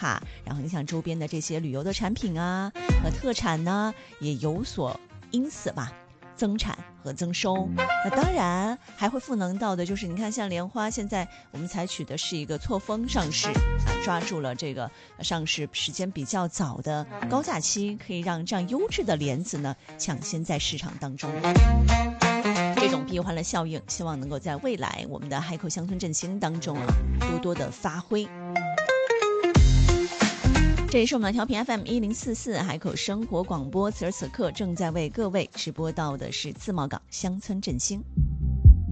卡，然后你像周边的这些旅游的产品啊和特产呢，也有所因此吧增产和增收。那当然还会赋能到的就是你看像莲花现在我们采取的是一个错峰上市抓住了这个上市时间比较早的高价期，可以让这样优质的莲子呢抢先在市场当中。这种闭环的效应希望能够在未来我们的海口乡村振兴当中多多的发挥。这里是我们的调频 FM1044 海口生活广播，此时此刻正在为各位直播到的是自贸港乡村振兴。